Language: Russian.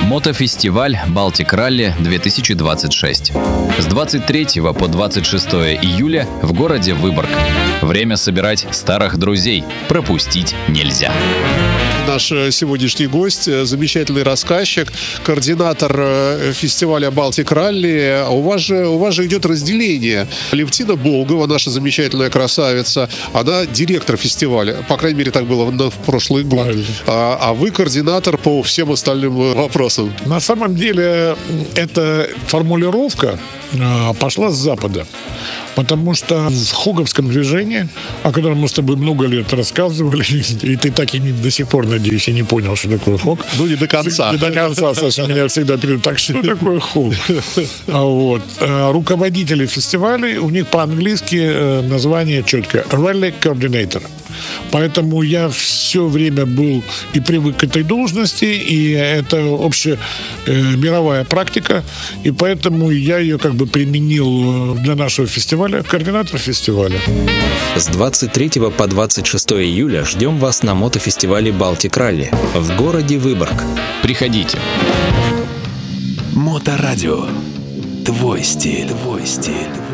Мотофестиваль «Балтик Ралли-2026». С 23 по 26 июля в городе Выборг. Время собирать старых друзей. Пропустить нельзя. Наш сегодняшний гость, замечательный рассказчик, координатор фестиваля «Балтик Ралли». У вас же идет разделение. Левтина Болгова, наша замечательная красавица, она директор фестиваля. По крайней мере, так было в прошлый год. А вы координатор по всем остальным вопросам. На самом деле, эта формулировка пошла с Запада. Потому что в хуговском движении, о котором мы с тобой много лет рассказывали, и ты так и до сих пор, надеюсь, и не понял, что такое хуг. Ну, не до конца. Не до конца, Саша, меня всегда перед так, что такое хуг. Руководители фестивалей, у них по-английски название четкое – Rally Coordinator. Поэтому я все время был и привык к этой должности, и это общая мировая практика, и поэтому я ее как бы применил для нашего фестиваля, координатор фестиваля. С 23 по 26 июля ждем вас на мотофестивале «Балтик Ралли» в городе Выборг. Приходите. Моторадио. Твой стиль.